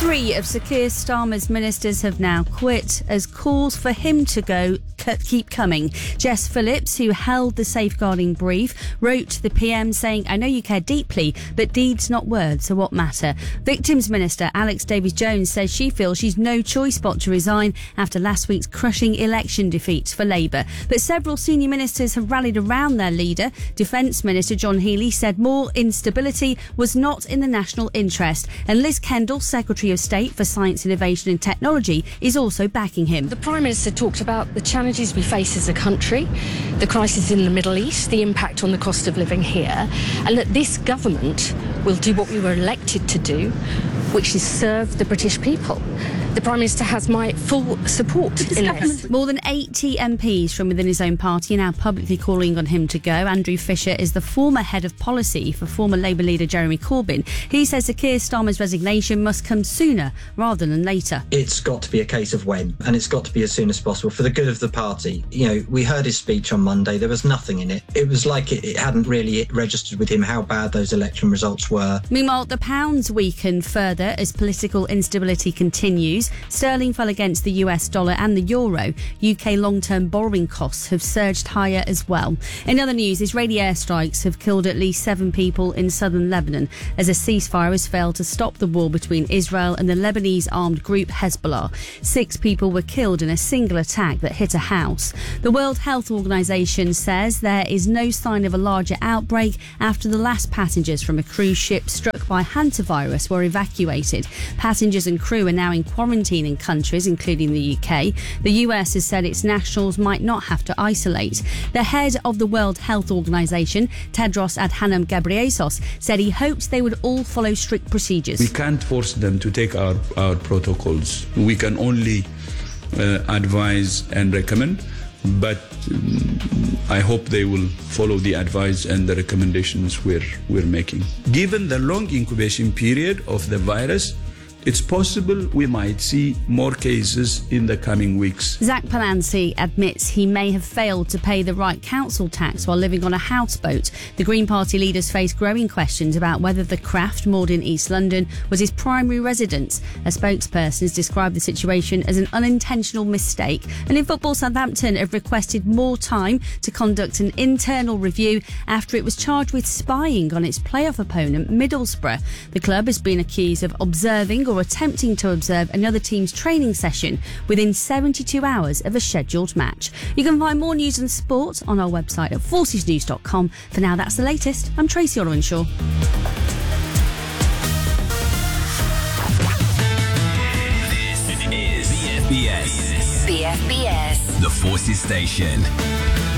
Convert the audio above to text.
3 of Sir Keir Starmer's ministers have now quit as calls for him to go keep coming. Jess Phillips, who held the safeguarding brief, wrote to the PM saying, "I know you care deeply, but deeds not words are what matter." Victims Minister Alex Davies-Jones says she feels she's no choice but to resign after last week's crushing election defeat for Labour. But several senior ministers have rallied around their leader. Defence Minister John Healey said more instability was not in the national interest. And Liz Kendall, Secretary of State for Science, Innovation and Technology, is also backing him. The Prime Minister talked about the challenges we face as a country, the crisis in the Middle East, the impact on the cost of living here, and that this government will do what we were elected to do, which is serve the British people. The Prime Minister has my full support in this. More than 80 MPs from within his own party are now publicly calling on him to go. Andrew Fisher is the former head of policy for former Labour leader Jeremy Corbyn. He says Sir Keir Starmer's resignation must come sooner rather than later. It's got to be a case of when, and it's got to be as soon as possible for the good of the party. You know, we heard his speech on Monday. There was nothing in it. It was like it hadn't really registered with him how bad those election results were. Meanwhile, the pound's weakened further as political instability continues. Sterling fell against the US dollar and the euro. UK long-term borrowing costs have surged higher as well. In other news, Israeli airstrikes have killed at least 7 people in southern Lebanon as a ceasefire has failed to stop the war between Israel and the Lebanese armed group Hezbollah. 6 people were killed in a single attack that hit a house. The World Health Organization says there is no sign of a larger outbreak after the last passengers from a cruise ship struck by hantavirus were evacuated. Passengers and crew are now in quarantine in countries, including the UK. The US has said its nationals might not have to isolate. The head of the World Health Organization, Tedros Adhanom Ghebreyesus, said he hoped they would all follow strict procedures. We can't force them to take our protocols. We can only advise and recommend, but I hope they will follow the advice and the recommendations we're making. Given the long incubation period of the virus, it's possible we might see more cases in the coming weeks. Zach Palancy admits he may have failed to pay the right council tax while living on a houseboat. The Green Party leaders face growing questions about whether the craft moored in East London was his primary residence. A spokesperson has described the situation as an unintentional mistake. And in football, Southampton have requested more time to conduct an internal review after it was charged with spying on its playoff opponent Middlesbrough. The club has been accused of observing or attempting to observe another team's training session within 72 hours of a scheduled match. You can find more news and sport on our website at forcesnews.com. For now, that's the latest. I'm Tracy Olwenshaw. This is BFBS. BFBS. The Forces Station.